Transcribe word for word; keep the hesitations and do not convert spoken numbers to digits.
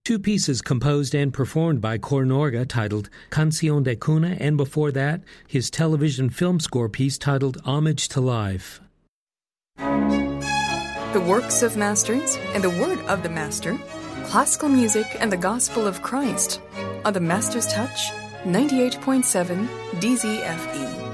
Two pieces composed and performed by Cor Norga titled Canción de Cuna, and before that, his television film score piece titled Homage to Life. The works of masters and the word of the master, classical music and the gospel of Christ on the Master's Touch, ninety-eight point seven D Z F E.